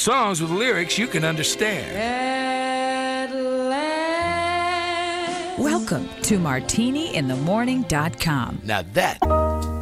Songs with lyrics you can understand. At last. Welcome to MartiniInTheMorning.com. Now that